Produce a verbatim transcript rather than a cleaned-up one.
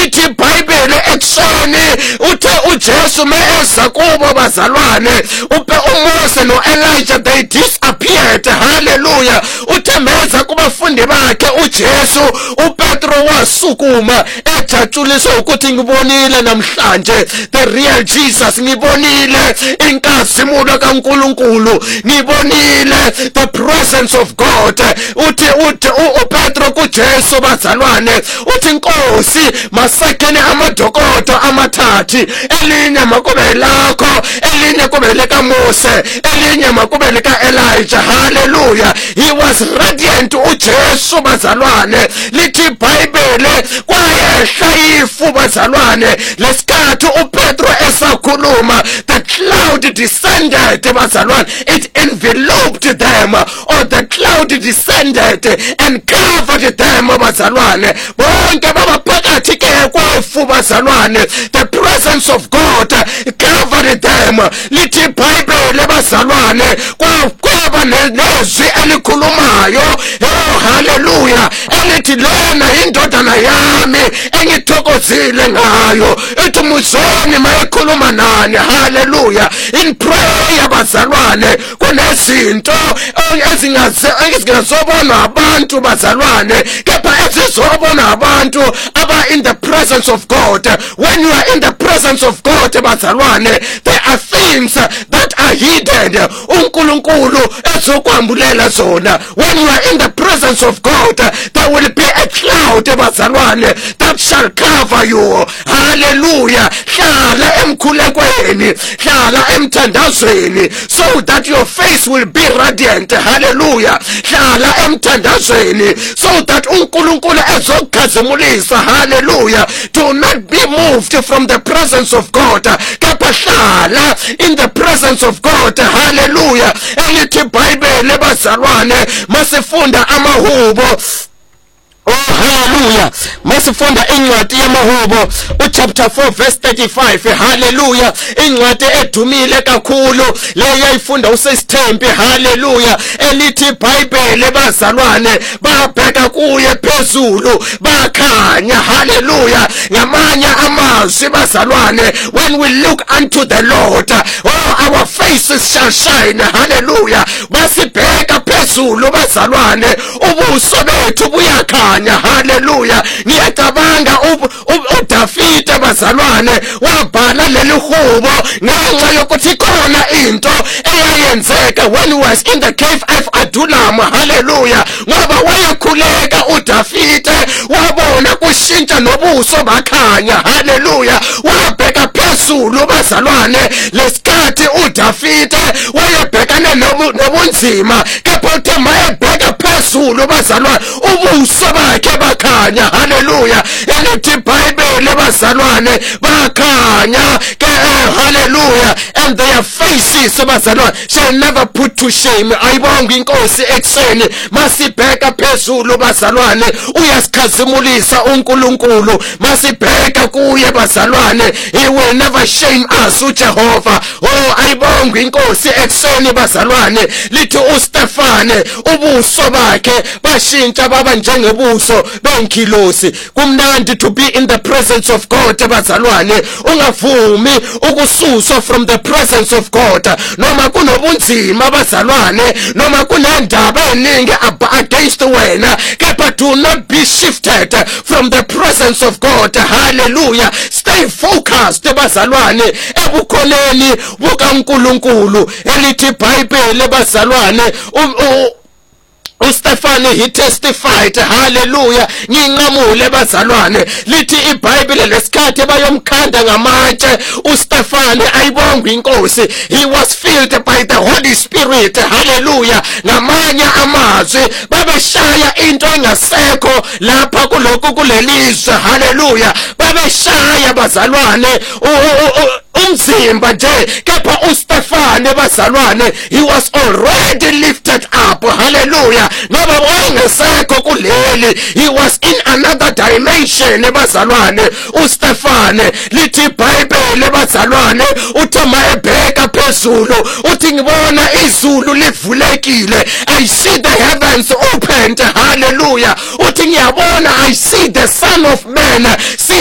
lithi iBhayibheli ekuseni uthe uJesu mayeza kubo bazalwane upe uMose noElijah they disappeared. Hallelujah. Uthe meza kubafundi bakhe uJesu uPetro wasukuma ejatshulisa ukuthi ngibonile namhlanje the real Jesus, ngibonile inkazimulo kaNkulunkulu, ngibonile the presence of God. Uthi uthi uPetro kuJesu bazalwane uthi Nkosi masekene amadokodo amathathi, elinye makube lakho, elinye kube lika Mose, elinye makube lika Elijah. Hallelujah. He was radiant uJesu bazalwane. Lithi iBhayibheli kwayehla ifu bazalwane lesikhathi uPetro esakhuluma the cloud descended bazalwane, it enveloped them, or the cloud descended and covered them bazalwane. Bonke babaphakathi ke kwefu bazalwane, the presence of God covered them. Lithi iBhayibheli bazalwane kwaba nezwi elikhulumayo, oh hallelujah, elithi lena indodana yami engithokozile ngayo, ethi muzweni mayekhuluma nani. Hallelujah. In prayer bazalwane kunezinto ezingazobona abantu bazalwane, kepha ezizobona abantu aba in the presence of God. When you are in the presence of God bazalwane, there are things that are hidden uNkulunkulu ezokwambulela zona. When you are in the presence of God, there will be a cloud bazalwane that shall cover you. Hallelujah. Hlala emkhulekweni, hlala emthandazweni, so that your face will be radiant. Hallelujah. Hlala emthandazweni, so that uNkulunkulu ezokhazimulisa. Hallelujah. Do not be moved from the presence of God, kepha hlala in the presence of God. Hallelujah. Elithi iBhayibheli bazalwane masifunda amahubo, oh hallelujah, masifunda incwadi yamahubo uchapter four verse thirty-five. Hallelujah. Incwadi edumile kakhulu leyayifunda uSithembi. Hallelujah. Elithi iBhayibheli bazalwane babheka kuye phezulu bakhanya. Hallelujah. Ngamanye amazwi bazalwane, when we look unto the Lord, oh our faces shall shine. Hallelujah. Basibheka phezulu bazalwane ubuso bethu buyakhanya. Hallelujah. Ngiyacabanga uDavide bazalwane wabhala leli hubo ngenxa yokuthi khona into eyayenzeka when he was in the cave of Adullam. Hallelujah. Ngoba wayakhuleka uDavide wabona kushintsha nobuso bakhanya. Hallelujah. Wabheka phezulu bazalwane lesikhathi uDavide wayebhekane nobunzima, kepha uthe mayebheka phezulu bazalwane ubuso bakhe bakhanya. Hallelujah. Elithi iBhayibheli bazalwane bakhanya ke. Hallelujah. And their faces bazalwane shall never put to shame. Ayibonga inkosi ekuseni masibheka phezulu bazalwane uyasikhazimulisa uNkulunkulu, masibheka kuye bazalwane he will never shame us uJehova. Oh ayibonga inkosi ekuseni bazalwane. Lithi uStefane ubuso bakhe bashintsha baba njengebuso benkilosi. Kumnandi to be in the presence of God bazalwane. Ungavumi ukususwa from the presence of God, noma kunobunzima bazalwane, noma kunendaba eningi against wena, kepha do not be shifted from the presence of God. Hallelujah. Stay focused bazalwane ebukhoneni bukaNkulunkulu. Elithi iBhayibheli bazalwane uStefane he testified. Hallelujah. Nginqamule bazalwane. Lithi iBhayibheli lesikhathi bayomkhanda ngamatshe uStefane ayibonga inkosi, he was filled by the Holy Spirit. Hallelujah. Ngamanye amazwi babeshaya into engasekho lapha kuloko kulelizwe. Hallelujah. Babeshaya bazalwane umzimba nje, kepha uStefane bazalwane he was already lifted up. Hallelujah. Ngoba wangesekho kuleli, he was in another dimension bazalwane uStefane. Lithi iBhayibheli bazalwane uthi mayebheka phezulu uthi ngibona izulu livulekile, I see the heavens opened. Hallelujah. Uthi ngiyabona, I see the Son of Man